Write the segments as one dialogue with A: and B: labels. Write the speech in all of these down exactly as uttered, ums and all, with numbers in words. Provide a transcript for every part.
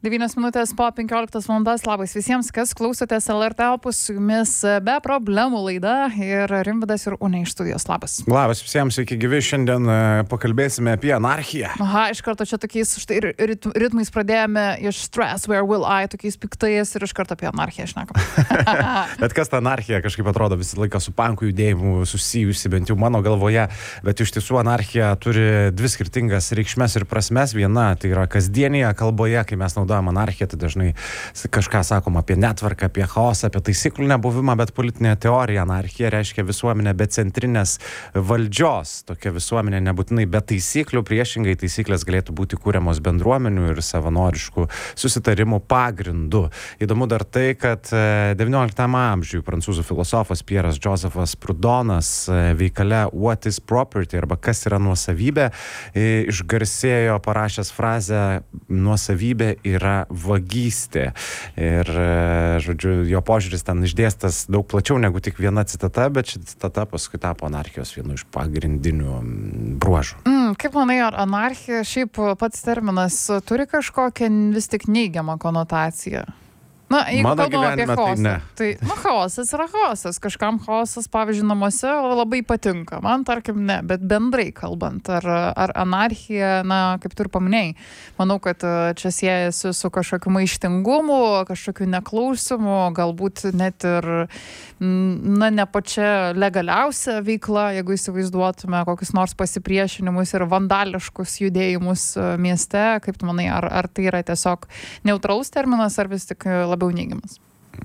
A: devynios minutės po penkioliktos valandos. Labas visiems, kas klausotės L R T Opus, su jumis be problemų laida ir Rimvydas ir Unė iš studijos. Labas.
B: Labas visiems, sveiki gyvi. Šiandien pakalbėsime apie anarchiją.
A: Aha, iš karto čia tokiais štai rit, ritmais pradėjome iš Stress, Where Will I, tokiais piktais ir iš karto apie anarchiją šnekam.
B: Bet kas ta anarchija, kažkaip atrodo visą laiką su pankų judėjimu susijusi, bent jau mano galvoje, bet iš tiesų anarchija turi dvi skirtingas reikšmes ir prasmes. Viena tai yra kasdienėje kalboje, kai mes naudojame anarchiją, tai dažnai kažką sakom apie netvarką, apie chaosą, apie taisyklių nebuvimą, bet politinė teorija anarchija reiškia visuomenę be centrinės valdžios. Tokia visuomenė nebūtinai be taisyklių, priešingai taisyklės galėtų būti kūriamos bendruomenių ir savanoriškų susitarimų pagrindu. Įdomu dar tai, kad devynioliktame amžiuje prancūzų filosofas Pieras Josefas Prudonas veikale What is Property arba kas yra nuosavybė išgarsėjo parašęs frazę nuosavybė yra vagystė. Ir, žodžiu, jo požiūris ten išdėstas daug plačiau negu tik viena citata, bet ši citata paskui tapo anarchijos vienu iš pagrindinių bruožų.
A: Mm, kaip manai, ar anarchija, šiaip pats terminas, turi kažkokią vis tik neigiamą konotaciją? Na, jeigu
B: Mano
A: kalbam apie chaosą,
B: tai, ne.
A: tai nu, chaosas yra chaosas. Kažkam chaosas, pavyzdžiui, namuose labai patinka. Man, tarkim, ne, bet bendrai kalbant, ar, ar anarchija, na, kaip tu ir paminėjai, manau, kad čia siejasi su kažkokiu maištingumu, kažkokiu neklausimu, galbūt net ir, na, ne pačia legaliausia veikla, jeigu įsivaizduotume kokius nors pasipriešinimus ir vandališkus judėjimus mieste, kaip tu manai, ar, ar tai yra tiesiog neutralus terminas, ar vis tik labiau neigiamas?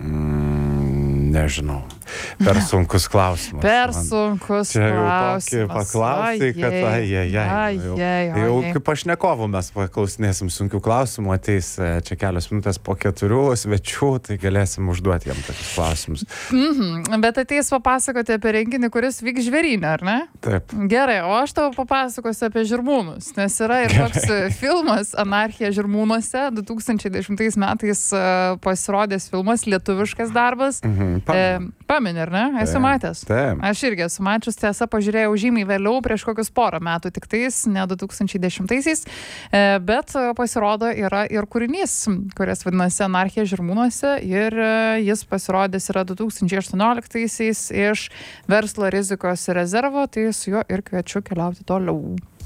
B: Mm, nežinau. Per sunkus klausimas.
A: Per sunkus klausimas.
B: Čia jau tokį paklausai, kad ai, ai, ai. Jau, jau kaip pašnekovų mes paklausinėsim sunkių klausimų, ateis čia kelios minutės po keturių svečių, tai galėsim užduoti jam tokius klausimus.
A: Mhm, bet ateis papasakoti apie renginį, kuris vyks Žvėryne, ar ne?
B: Taip.
A: Gerai, o aš tau papasakosiu apie žirmūnus, nes yra ir toks filmas Anarchija žirmūnuose, du tūkstančiai dešimtais metais pasirodęs filmas, lietuviškas darbas.
B: Mhm,
A: pameni. E, pameni, ar ne? Esi matęs?
B: Taip.
A: Aš irgi esu mačius, tiesa, pažiūrėjau žymiai vėliau, prieš kokius porą metų tik tais, ne du tūkstančiai dešimtaisiais, e, bet pasirodo yra ir kūrinys, kuris vadinasi Anarchija žirmūnuose ir jis pasirodęs yra du tūkstančiai aštuonioliktaisiais iš Verslo rizikos rezervo, tai su juo ir kviečiu keliauti toliau.